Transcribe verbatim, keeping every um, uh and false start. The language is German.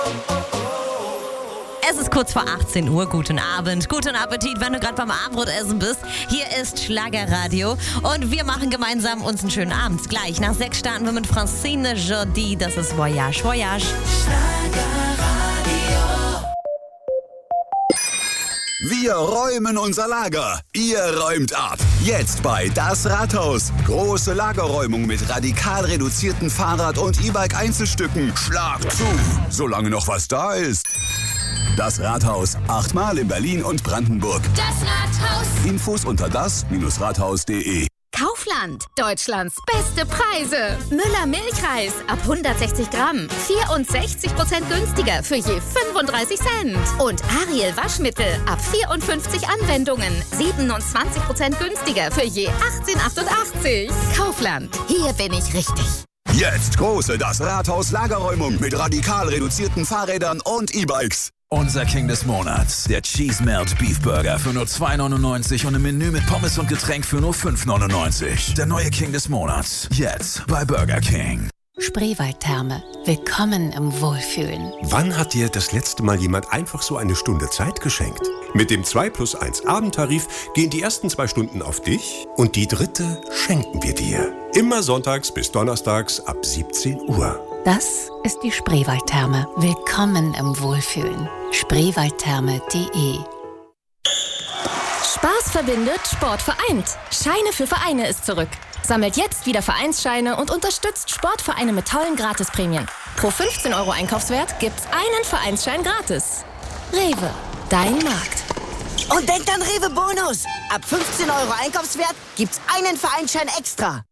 Es ist kurz vor achtzehn Uhr. Guten Abend, guten Appetit, wenn du gerade beim Abendbrotessen bist. Hier ist Schlagerradio und wir machen gemeinsam uns einen schönen Abend. Gleich nach sechs starten wir mit Francine Jordi. Das ist Voyage, Voyage. Wir räumen unser Lager. Ihr räumt ab. Jetzt bei Das Rathaus. Große Lagerräumung mit radikal reduzierten Fahrrad- und E-Bike-Einzelstücken. Schlag zu, solange noch was da ist. Das Rathaus. Achtmal in Berlin und Brandenburg. Das Rathaus. Infos unter das Rathaus punkt de. Kaufland. Deutschlands beste Preise. Müller Milchreis ab hundertsechzig Gramm. vierundsechzig Prozent günstiger für je fünfunddreißig Cent. Und Ariel Waschmittel ab vierundfünfzig Anwendungen. siebenundzwanzig Prozent günstiger für je achtzehn achtundachtzig. Kaufland. Hier bin ich richtig. Jetzt große Das Rathaus Lagerräumung mit radikal reduzierten Fahrrädern und E-Bikes. Unser King des Monats, der Cheese Melt Beef Burger für nur zwei neunundneunzig und ein Menü mit Pommes und Getränk für nur fünf neunundneunzig. Der neue King des Monats, jetzt bei Burger King. Spreewaldtherme. Willkommen im Wohlfühlen. Wann hat dir das letzte Mal jemand einfach so eine Stunde Zeit geschenkt? Mit dem zwei plus eins Abendtarif gehen die ersten zwei Stunden auf dich und die dritte schenken wir dir. Immer sonntags bis donnerstags ab siebzehn Uhr. Das ist die Spreewaldtherme. Willkommen im Wohlfühlen. Spreewaldtherme punkt de. Spaß verbindet, Sport vereint. Scheine für Vereine ist zurück. Sammelt jetzt wieder Vereinsscheine und unterstützt Sportvereine mit tollen Gratisprämien. Pro fünfzehn Euro Einkaufswert gibt's einen Vereinsschein gratis. Rewe, dein Markt. Und denkt an Rewe Bonus. Ab fünfzehn Euro Einkaufswert gibt's einen Vereinsschein extra.